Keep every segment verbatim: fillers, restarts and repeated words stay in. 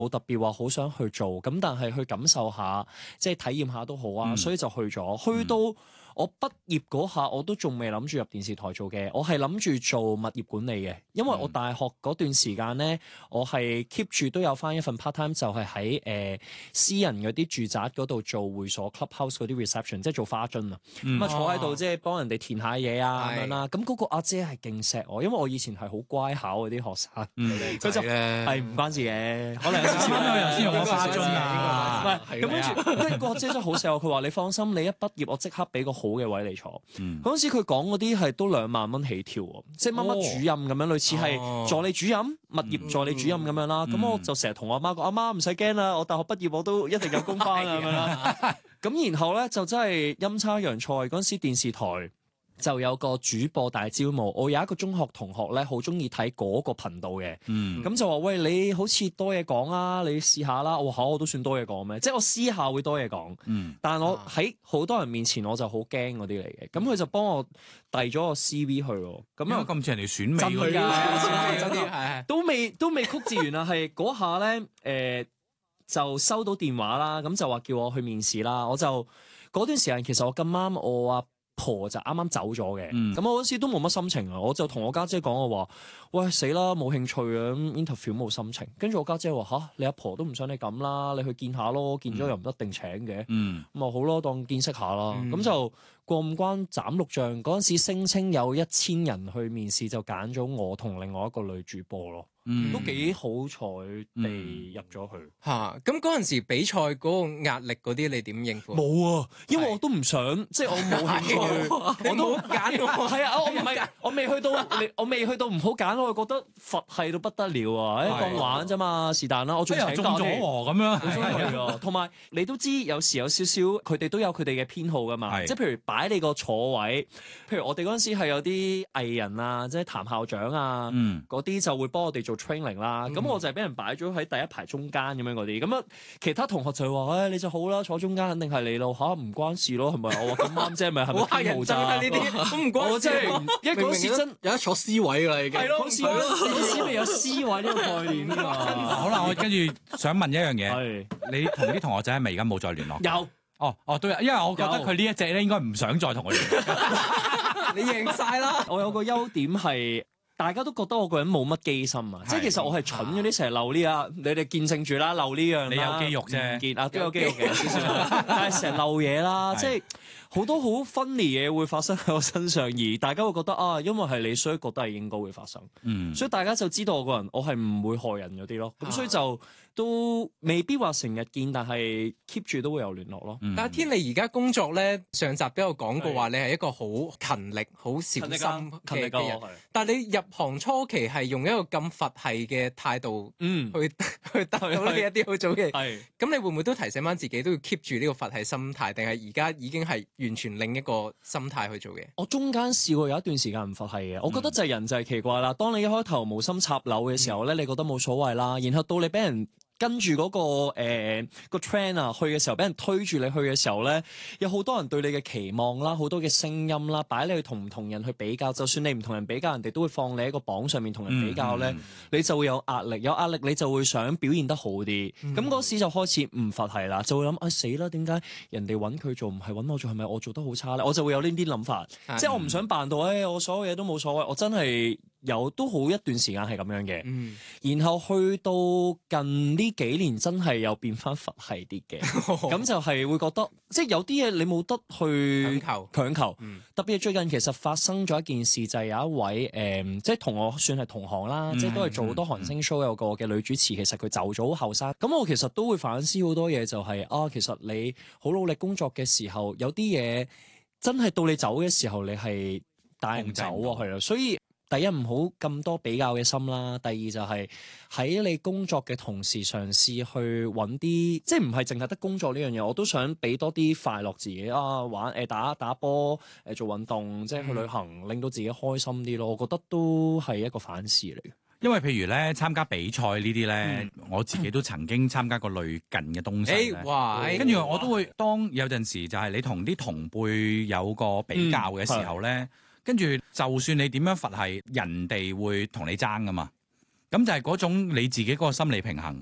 冇特別話好想去做，咁但係去感受下，即係體驗下都好啊， 嗯、 所以就去咗。去到我畢業嗰下，我都仲未諗住入電視台做嘅，我係諗住做物業管理嘅，因為我大學嗰段時間咧，我係 keep 住都有返一份 part time，就係喺誒私人嗰啲住宅嗰度做會所 clubhouse 嗰啲 reception，即係做花樽啊，咁啊、嗯、坐喺度即係幫人哋填下嘢啊咁樣啦。咁嗰個阿姐係勁錫我，因為我以前係好乖巧嗰啲學生，佢、嗯、就係唔關事嘅，可能有少少頭先用個花樽啊， 咁跟住，跟住個阿姐真係好錫我，佢話你放心，你一畢業我即刻俾個好嘅位你坐。嗰陣、嗯、時佢講嗰啲係都兩萬蚊起跳喎，即係乜乜主任咁樣，哦、類似係助理主任、哦、物業助理主任咁樣啦。咁、嗯、我就成日同我阿媽講：阿媽唔使驚啦，我大學畢業我都一定有工返啊咁樣啦。咁然後咧就真係陰差陽錯，嗰陣時電視台就有個主播大招募，我有一個中學同學咧，好中意睇嗰個頻道嘅，咁、嗯、就話喂，你好似多嘢講啊，你試下啦。我話我都算多嘢講咩？即係我私下會多嘢講，嗯、但係我喺好多人面前我就好驚嗰啲嚟嘅。咁佢就幫我遞咗個 C V 去喎。咁啊咁似人哋選美嗰啲，真㗎，都未都未曲折完啊，係嗰下咧誒、呃、就收到電話啦，咁就話叫我去面試啦。我就嗰段時間其實我咁啱我啊。婆就啱啱走咗嘅，咁、嗯、我嗰時都冇乜心情啊，我就同我家姐講我話：喂死啦，冇興趣啊，interview 冇心情。跟住我家姐話：吓，你阿婆都唔想你咁啦，你去見下咯，見咗又唔一定請嘅。咁啊、嗯、好咯，當見識下啦。咁、嗯、就過五關斬六將，嗰陣時聲稱有一千人去面試，就揀咗我同另外一個女主播咯。嗯、都幾好彩地入咗去嚇，咁嗰陣時比賽嗰個壓力嗰啲你點應付？ 冇啊，因為我都唔想，是即係我冇興趣，我都揀我係啊，我唔係我未去到，我未去到唔好揀，我覺得佛系到不得了啊！誒當玩啫嘛，是但啦，我仲請假咗喎咁樣， 係啊，同埋你都知有時有少少，佢哋都有佢哋嘅偏好噶嘛，即係譬如擺你個坐位，譬如我哋嗰陣時係有啲藝人啊，即係譚校長啊，嗰啲、嗯、就會幫我哋做 training 啦，咁、嗯、我就係俾人擺咗喺第一排中間咁樣嗰啲，咁啊其他同學就話：，誒、哎、你就好啦，坐中間肯定係你咯，吓唔關事咯，係咪？我話咁啱啫，咪係咪偏好咋？呢啲都唔關事。我真係，因為嗰時真有得坐 C 位㗎啦，已經。係咯， 嗰時嗰時咪有 C 位呢個概念㗎嘛。 好啦，我跟住想問一樣嘢， 係你同啲同學仔係咪而家冇再聯絡？ 有， 哦哦都有，因為我覺得佢呢一隻咧應該唔想再同我聯絡。 你贏晒啦！ 我有個優點係。大家都覺得我個人冇乜機心啊，即係其實我係蠢嗰啲，成日漏呢啊，你哋見證住啦，漏呢樣， 你有肌肉啫， 見啊都有肌肉嘅，少少，但係成日漏嘢啦，即係好多好 funny 嘢會發生喺我身上，而大家會覺得啊，因為係你，所以覺得係應該會發生，嗯，所以大家就知道我個人，我係唔會害人嗰啲咯，咁所以就都未必話成日見，但係 keep 住都會有聯絡咯。 但係天，你而家工作咧，上集都有講過話，你係一個好勤力、好小心嘅嘅人，但係你入行初期係用一個咁佛系嘅態度，嗯，去去得到呢一啲好早嘅，係咁你會唔會都提醒翻自己都要 keep 住呢個佛系心態，定係而家已經係完全另一個心態去做嘅？ 我中間試過有一段時間唔佛系嘅，我覺得就係人就係奇怪啦。當你一開頭無心插柳嘅時候咧，嗯、你覺得冇所謂啦，然後到你俾人跟住嗰、那個誒、呃、個 trend 啊去嘅時候，俾人推住你去嘅時候咧，有好多人對你嘅期望啦，好多嘅聲音啦，擺你去同唔同人去比較。就算你唔同人比較，人哋都會放你喺個榜上面同人比較咧，嗯、你就會有壓力，有壓力你就會想表現得好啲。咁嗰、嗯、時就開始唔佛系啦，就會諗啊死啦，點解人哋揾佢做唔係揾我做？係咪我做得好差咧？我就會有呢啲諗法，嗯、即係我唔想扮到誒、哎，我所有嘢都冇所謂，我真係。有都好一段時間係咁樣嘅，嗯、然後去到近呢幾年真係又變翻佛系啲嘅，咁、哦、就係會覺得即係有啲嘢你冇得去強求，強求嗯、特別係最近其實發生咗一件事，就係、是、有一位誒、呃，即係同我算係同行啦，嗯、即係都係做好多韓星 show 有個嘅女主持，其實佢走咗好後生，咁我其實都會反思好多嘢，就係、是、啊，其實你好努力工作嘅時候，有啲嘢真係到你走嘅時候，你係帶唔走啊，係啊，所以。第一唔好咁多比較嘅心啦，第二就係喺你工作嘅同時嘗試去揾啲，即係唔係淨係得工作呢樣嘢，我都想俾多啲快樂自己啊，玩誒打打波誒做運動，即係去旅行，嗯、令到自己開心啲咯。我覺得都係一個反思嚟嘅。因為譬如咧參加比賽呢啲咧，嗯、我自己都曾經參加過類近嘅東西咧。哇！跟住我都會當有陣時就係你同啲同輩有個比較嘅時候咧。嗯跟住，就算你點樣佛系，人哋會同你爭噶嘛。咁就係嗰種你自己嗰個心理平衡，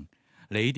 你